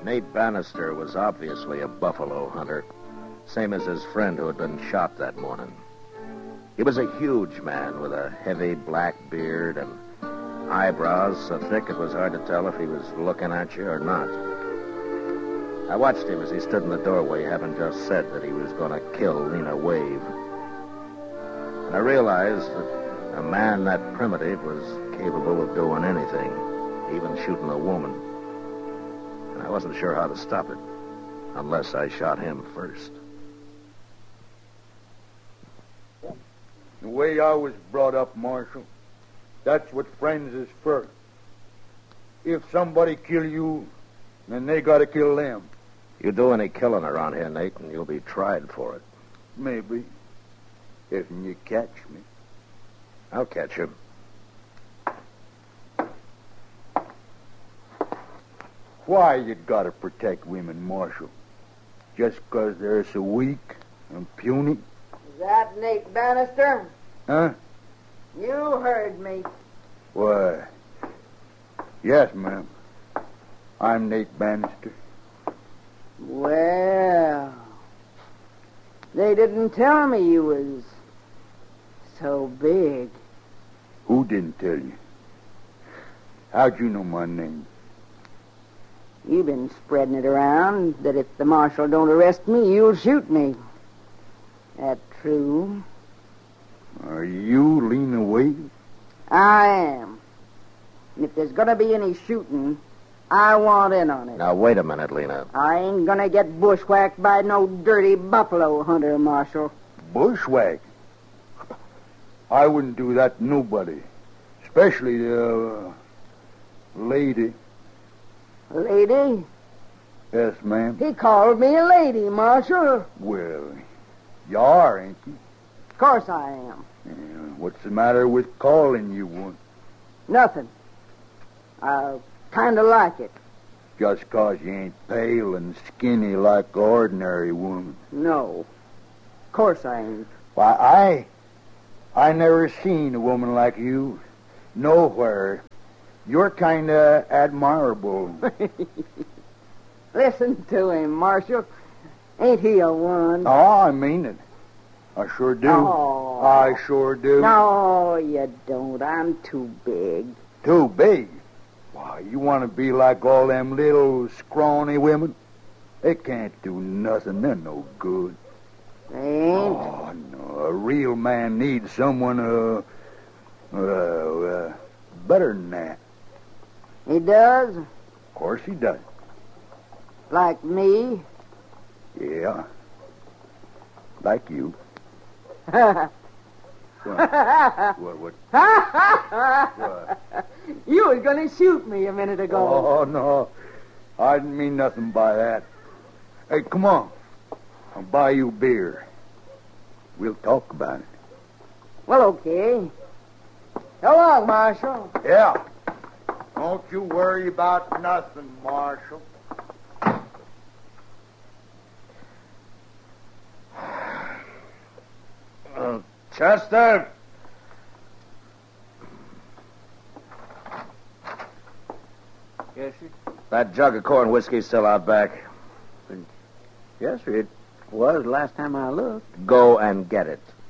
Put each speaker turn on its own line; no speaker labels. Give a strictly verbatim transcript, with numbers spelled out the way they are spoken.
Nate Bannister was obviously a buffalo hunter, same as his friend who had been shot that morning. He was a huge man with a heavy black beard and eyebrows so thick it was hard to tell if he was looking at you or not. I watched him as he stood in the doorway, having just said that he was going to kill Lena Wave. And I realized that a man that primitive was capable of doing anything, even shooting a woman. And I wasn't sure how to stop it, unless I shot him first.
The way I was brought up, Marshal, that's what friends is for. If somebody kill you, then they gotta kill them.
You do any killing around here, Nate, and you'll be tried for it.
Maybe. If you catch me.
I'll catch you.
Why you gotta protect women, Marshal? Just 'cause they're so weak and puny?
Is that Nate Bannister?
Huh?
You heard me.
Why, yes, ma'am. I'm Nate Bannister.
Well, they didn't tell me you was so big.
Who didn't tell you? How'd you know my name?
You've been spreading it around that if the marshal don't arrest me, you'll shoot me. That true?
Are you Lena Wade?
I am. And if there's gonna be any shooting, I want in on it.
Now, wait a minute, Lena.
I ain't gonna get bushwhacked by no dirty buffalo hunter, Marshal.
Bushwhack? I wouldn't do that to nobody. Especially the uh, lady.
Lady?
Yes, ma'am.
He called me a lady, Marshal.
Well, you are, ain't you?
Of course I am.
Yeah, what's the matter with calling you one?
Nothing. I kind of like it.
Just 'cause you ain't pale and skinny like an ordinary woman.
No. Of course I ain't.
Why, I... I never seen a woman like you nowhere. You're kind of admirable.
Listen to him, Marshal. Ain't he a one?
Oh, I mean it. I sure do.
Oh.
I sure do.
No, you don't. I'm too big.
Too big? Why, you want to be like all them little scrawny women? They can't do nothing. They're no good.
They ain't?
Oh, no. A real man needs someone, uh, uh, uh, better than that.
He does?
Of course he does.
Like me?
Yeah. Like you.
what?
What, what? What?
You was going to shoot me a minute ago.
Oh, no. I didn't mean nothing by that. Hey, come on. I'll buy you beer. We'll talk about it.
Well, okay. So long, Marshal.
Yeah. Don't you worry about nothing, Marshal.
Uh, Chester!
Yes, sir?
That jug of corn whiskey's still out back.
Yes, sir. It was last time I looked.
Go and get it.